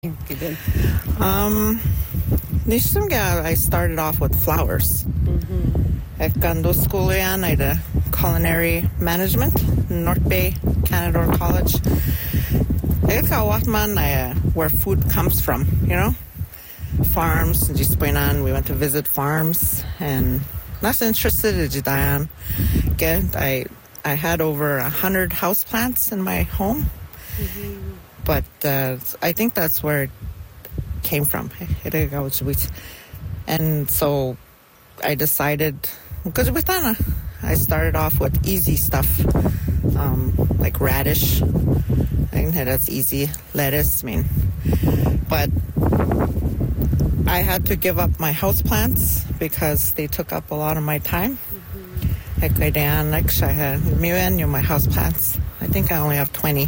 I started off with flowers. At Gando School I did culinary management, North Bay, Canadore College. Where food comes from, farms. We went to visit farms, and that's interested in I had over 100 houseplants in my home, but I think that's where it came from. And so I decided, because I started off with easy stuff, like radish. I think that's easy. Lettuce, but I had to give up my houseplants because they took up a lot of my time. I had my houseplants. I think I only have 20.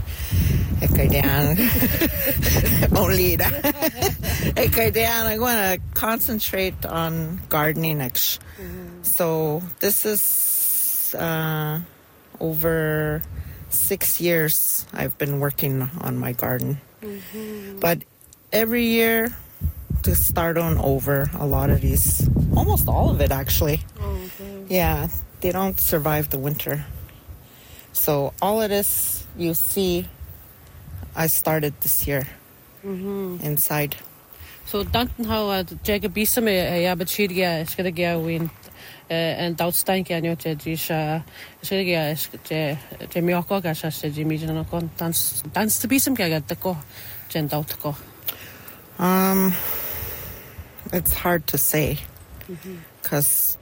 Only that. I'm going to concentrate on gardening. So this is over 6 years I've been working on my garden. But every year to start on over a lot of these, almost all of it actually. Yeah, they don't survive the winter. So all of this you see, I started this year inside. So danten how jeg bisame jeg betyder skal det gøre win en dagstein kan jo til skal det gøre til mjølk og så til Jimmy og kon dans til bisam kan det gå til dag gå. It's hard to say because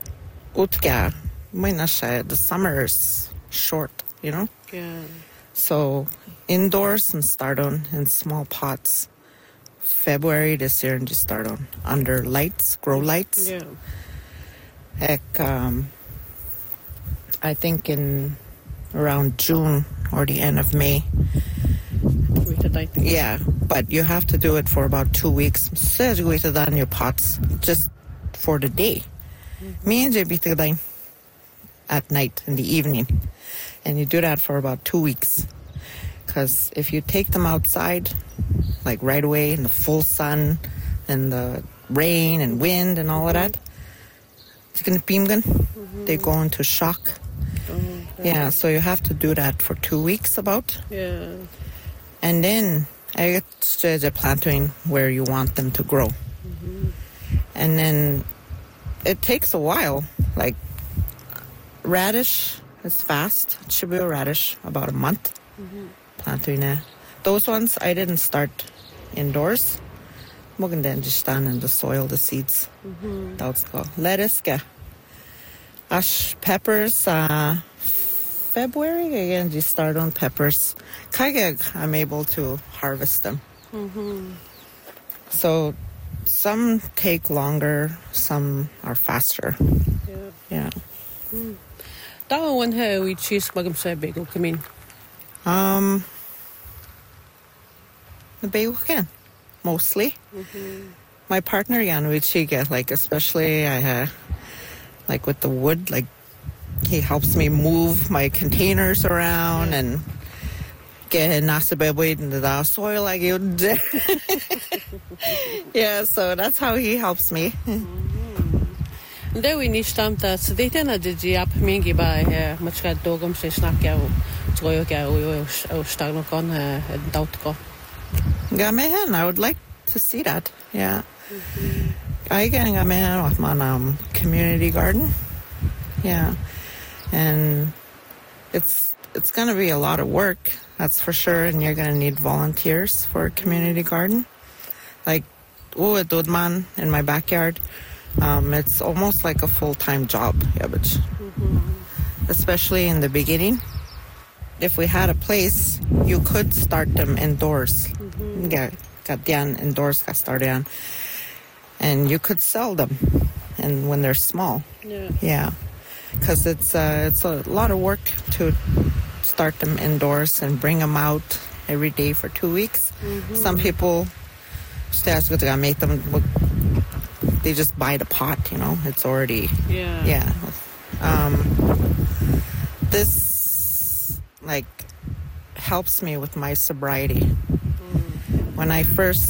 the summer is short, Yeah. So indoors and start on in small pots. February this year and just start on under lights, grow lights. Yeah. I think in around June or the end of May. Yeah, but you have to do it for about 2 weeks. Says you wait on your pots just for the day. Me and JB at night in the evening. And you do that for about 2 weeks. Because if you take them outside, like right away in the full sun and the rain and wind and all of that, they go into shock. Yeah, so you have to do that for 2 weeks about. Yeah. And then I get to planting where you want them to grow. And then it takes a while. Like radish is fast. Chibuyo radish, about a month. Planting those ones I didn't start indoors. Mugandan just stand in the soil, the seeds. That's go. Lettuce, ash peppers. February again, just start on peppers. I'm able to harvest them. So some take longer, some are faster. Yeah. That one here we choose magam say bagel come in. The bagel can, mostly. My partner, we get especially like with the wood, like he helps me move my containers around and get nasabebe into the soil like you did. Yeah, so that's how he helps me. There we need stamp that so they tend to up mingi by much got dogum say snack out to go start on doubt go. I would like to see that. Yeah. I getting a man with my community garden. Yeah. And it's going to be a lot of work, that's for sure, and you're going to need volunteers for a community garden. Like at Dudman in my backyard, it's almost like a full-time job, especially in the beginning. If we had a place, you could start them indoors. Indoors, and you could sell them, and when they're small. Yeah. Because it's a lot of work to start them indoors and bring them out every day for 2 weeks. Some people make them look, they just buy the pot, it's already this helps me with my sobriety. when I first